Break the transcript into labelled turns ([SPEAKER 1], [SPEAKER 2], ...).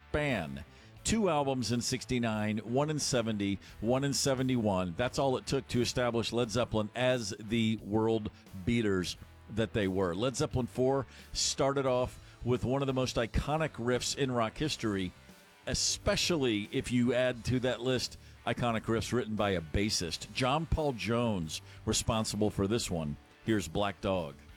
[SPEAKER 1] span. 2 albums in 69, 1 in 70, 1 in 71. That's all it took to establish Led Zeppelin as the world beaters that they were. Led Zeppelin 4 started off with one of the most iconic riffs in rock history, especially if you add to that list iconic riffs written by a bassist. John Paul Jones, responsible for this one. Here's Black Dog.